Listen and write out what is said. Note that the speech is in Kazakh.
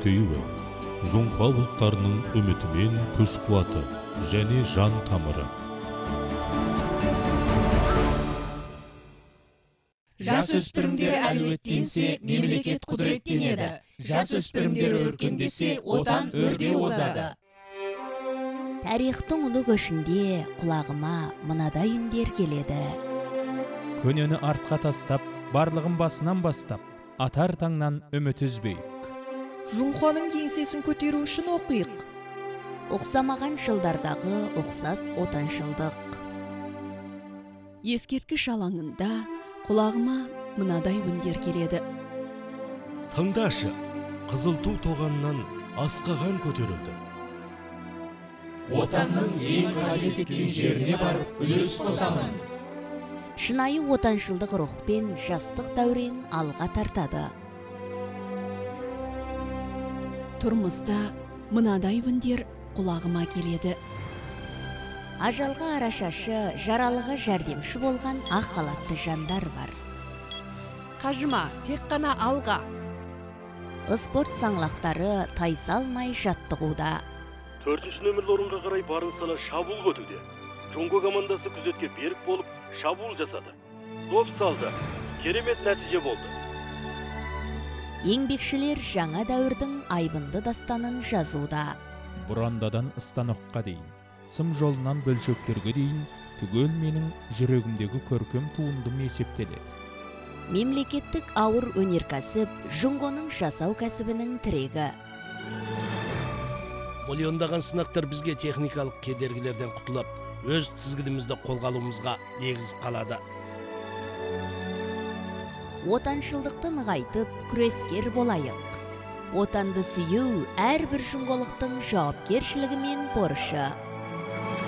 көкейі, жоңқа ұлттарының үмітімен күш қуаты және жан тамыры. Жасөспірімдер әлеуеттенсе, мемлекет құдіреттенеді. Жасөспірімдер өркендесе, отан өрде озады. Тарихтың ұлы көшінде құлағыма мынадай үндер келеді. Көнені артқа тастап, барлығын басынан бастап, атар таңнан үміт үзбейік. Жоңқаның еңсесін көтеру үшін оқиық. Оқсамаған жылдардағы оқсас отаншылдық. Ескерткіш алаңында құлағыма мынадай үндер келеді. Тыңдашы, қызыл ту тоғаннан асқаған көтерілді. Отанның ең қажет еткен жеріне барып үлес қосамын. Шынайы отаншылдық рухпен жастық дәурен алға тартады. Тұрмыста мынадай үндер құлағыма келеді. Ажалға арашашы, жаралыға жәрдемші болған ақ халатты жандар бар. Қажыма, тек қана алға. Спорт саңлақтары тайсалмай жаттығуда. 4-ші нөмірлі орынға қарай барын сала шабуыл көтуде. Жоңго командасы күзетке берік болып шабуыл жасады. Доп салды. Керемет нәтиже болды. Еңбекшілер жаңа дәуірдің айбынды дастанын жазуда. Бұрандадан станокқа дейін, сым жолынан бөлшектерге дейін, түгел менің жүрегімдегі көркем туындым есептеледі. Мемлекеттік ауыр өнеркәсіп Жоңғоның жасау кәсібінің тірегі. Миллиондаған сынақтар бізге техникалық кедергілерден құтылып, өз тізгінімізді қолға алуымызға негіз қалады. Отаншылдықты нығайтып, күрескер болайық. Отанды сүю әрбір жоңғолықтың жауапкершілігі мен борышы.